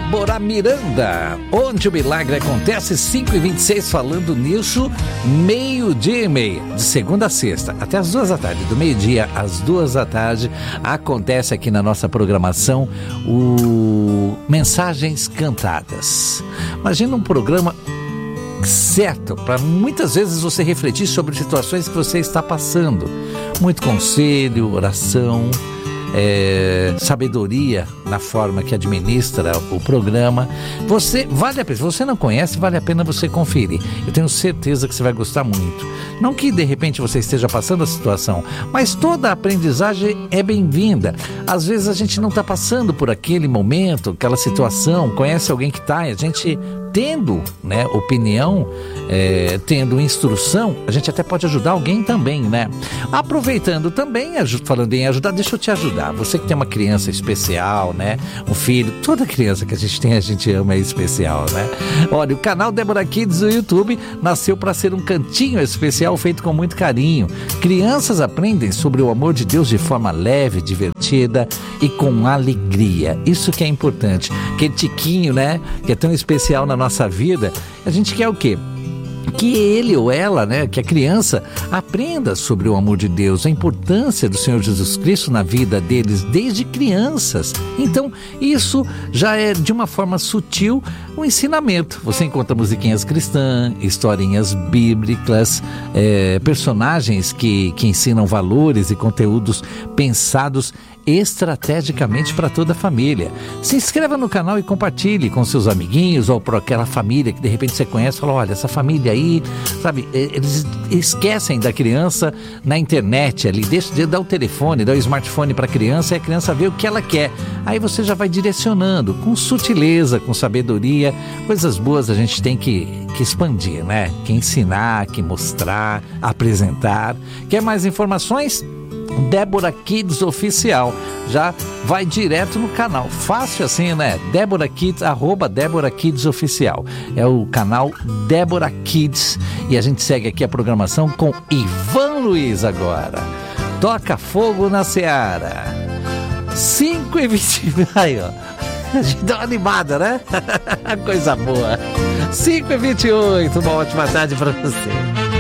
Débora Miranda, onde o milagre acontece, 5h26, falando nisso, meio-dia e meia, de segunda a sexta, até as 2 da tarde, do meio-dia às 2 da tarde, acontece aqui na nossa programação o Mensagens Cantadas. Imagina um programa certo para muitas vezes você refletir sobre situações que você está passando. Muito conselho, oração, sabedoria na forma que administra o programa. Vale a pena, se você não conhece, vale a pena você conferir. Eu tenho certeza que você vai gostar muito. Não que de repente você esteja passando a situação, mas toda a aprendizagem é bem-vinda. Às vezes a gente não está passando por aquele momento, aquela situação, conhece alguém que está, e a gente tendo, né, opinião, tendo instrução, a gente até pode ajudar alguém também, né? Aproveitando também, falando em ajudar, deixa eu te ajudar. Você que tem uma criança especial, né? Um filho, toda criança que a gente tem, a gente ama, é especial, né? Olha, o canal Débora Kids do YouTube nasceu para ser um cantinho especial feito com muito carinho. Crianças aprendem sobre o amor de Deus de forma leve, divertida e com alegria. Isso que é importante. Aquele tiquinho, né? Que é tão especial na nossa vida, a gente quer o quê? Que ele ou ela, né, que a criança aprenda sobre o amor de Deus, a importância do Senhor Jesus Cristo na vida deles desde crianças. Então, isso já é de uma forma sutil um ensinamento. Você encontra musiquinhas cristãs, historinhas bíblicas, personagens que ensinam valores e conteúdos pensados estrategicamente para toda a família. Se inscreva no canal e compartilhe com seus amiguinhos ou para aquela família que de repente você conhece. Fala, olha, essa família aí, sabe, eles esquecem da criança na internet ali, deixa de dar o telefone, dar o smartphone para a criança e a criança vê o que ela quer. Aí você já vai direcionando com sutileza, com sabedoria. Coisas boas a gente tem que expandir, né? Que ensinar, que mostrar, apresentar. Quer mais informações? Débora Kids Oficial, já vai direto no canal, fácil assim, né? Débora Kids, @Débora Kids Oficial, é o canal Débora Kids, e a gente segue aqui a programação com Ivan Luiz agora. Toca fogo na Seara, 5h20, aí ó, a gente dá uma animada, né? Coisa boa. 5h28, uma ótima tarde para você.